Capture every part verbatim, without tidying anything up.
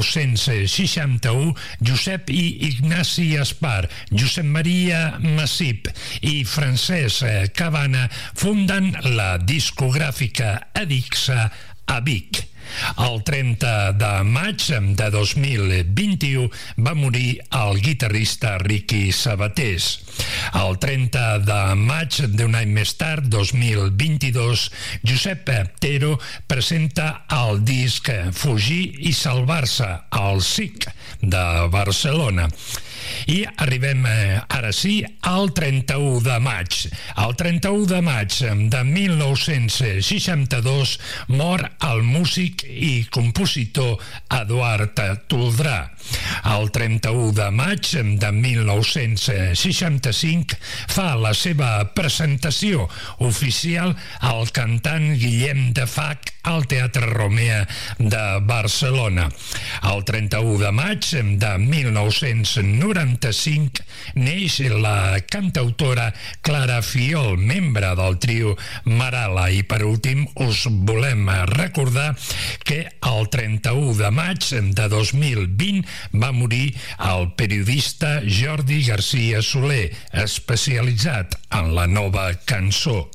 nou-cents seixanta-u, Josep i Ignasi Espar, Josep Maria Massip i Francesc Cabana funden la discogràfica Adixa a Vic. El trenta de maig de dos mil vint-i-u va morir el guitarrista Ricky Sabatés. El trenta de maig d'un any més tard, dos mil vint-i-dos, Josep Tero presenta el disc Fugir i Salvar-se al S I C de Barcelona. I arribem eh, ara sí al trenta-u de maig. El trenta-u de maig de mil nou-cents seixanta-dos mor el músic i compositor Eduard Toldrà. El trenta-u de maig de mil nou-cents seixanta-cinc fa la seva presentació oficial el cantant Guillem de Fach al Teatre Romea de Barcelona. El trenta-u de maig de mil nou-cents noranta-cinc neix la cantautora Clara Fiol, membre del trio Marala. I per últim us volem recordar que el trenta-u de maig de dos mil vint va morir el periodista Jordi García Soler, especialitzat en la nova cançó.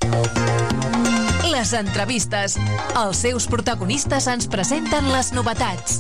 Les entrevistes. Els seus protagonistes ens presenten les novetats.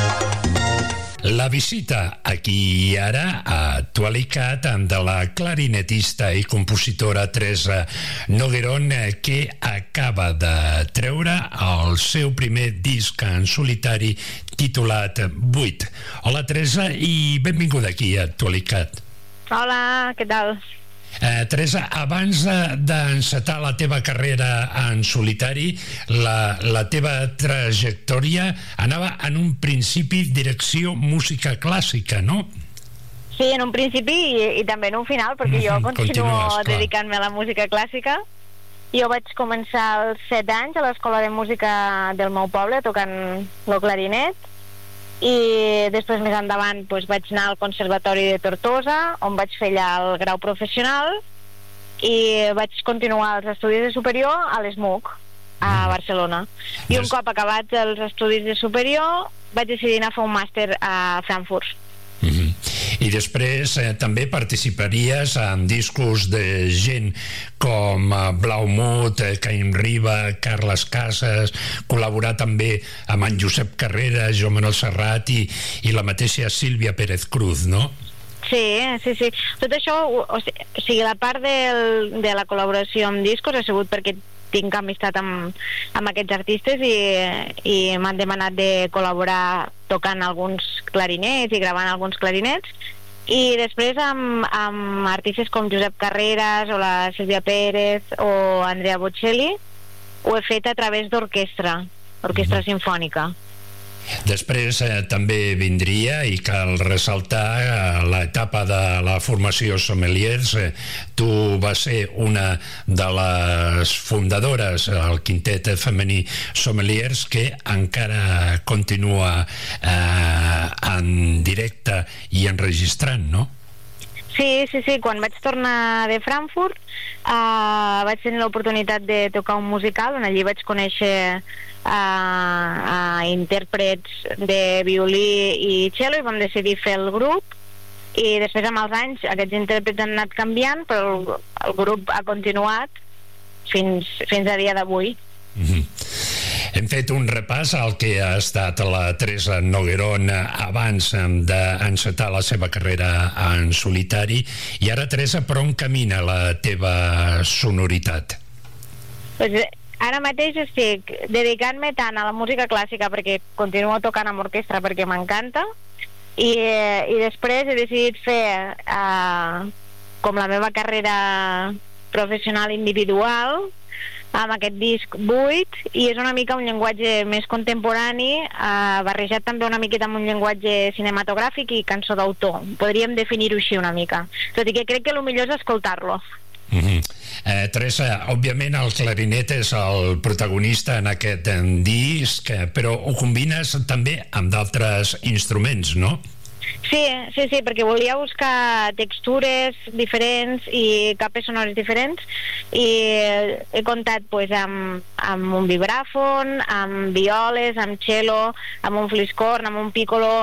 La visita aquí i ara a Actualitat de la clarinetista i compositora Teresa Noguerón, que acaba de treure el seu primer disc en solitari titulat vuit. Hola Teresa i benvinguda aquí a Actualitat. Hola, què tal? Eh, Teresa, abans d'encetar la teva carrera en solitari, la, la teva trajectòria anava en un principi direcció música clàssica, no? Sí, en un principi i, i també en un final, perquè jo continuo dedicant-me a la música clàssica. Jo vaig començar als set anys a l'escola de música del meu poble tocant el clarinet, i després més endavant doncs, vaig anar al Conservatori de Tortosa, on vaig fer allà el grau professional, i vaig continuar els estudis de superior a l'E S M U C, a Barcelona. I un cop acabats els estudis de superior vaig decidir anar a fer un màster a Frankfurt. Mm-hmm. I després eh, també participaries en discos de gent com eh, Blaumut, eh, Caim Riba, Carles Casas, col·laborar també amb en Josep Carrera, Joan Manuel Serrat i, i la mateixa Sílvia Pérez Cruz, no? Sí, sí, sí. Tot això, o, o sigui, la part del, de la col·laboració amb discos ha sigut perquè tinc amistat amb, amb aquests artistes i, i m'han demanat de col·laborar tocant alguns clarinets i gravant alguns clarinets, i després amb, amb artistes com Josep Carreras o la Sílvia Pérez o Andrea Bocelli ho he fet a través d'orquestra, orquestra mm-hmm. simfònica. Després eh, també vindria, i cal ressaltar, eh, l'etapa de la formació Sommeliers. Eh, tu vas ser una de les fundadores, el quintet femení Sommeliers, que encara continua eh, en directe i enregistrant, no? Sí, sí, sí. Quan vaig tornar de Frankfurt uh, vaig tenir l'oportunitat de tocar un musical on allí vaig conèixer uh, uh, intèrprets de violí i cello, i vam decidir fer el grup, i després amb els anys aquests intèrprets han anat canviant, però el, el grup ha continuat fins, fins a dia d'avui. Mm-hmm. Hem fet un repàs al que ha estat la Teresa Noguerón abans d'encetar la seva carrera en solitari. I ara, Teresa, per on camina la teva sonoritat? Pues, ara mateix estic dedicant-me tant a la música clàssica, perquè continuo tocant amb orquestra perquè m'encanta, i, i després he decidit fer uh, com la meva carrera professional individual amb aquest disc vuit, i és una mica un llenguatge més contemporani, eh, barrejat també una miqueta amb un llenguatge cinematogràfic i cançó d'autor. Podríem definir-ho així una mica, tot i que crec que el millor és escoltar-lo. Mm-hmm. eh, Teresa, òbviament el clarinet és el protagonista en aquest disc, però ho combines també amb d'altres instruments, no? Sí, sí, sí, perquè volia buscar textures diferents i capes sonores diferents, i he comptat pues, amb, amb un vibràfon, amb violes, amb cello, amb un fliscorn, amb un piccolo,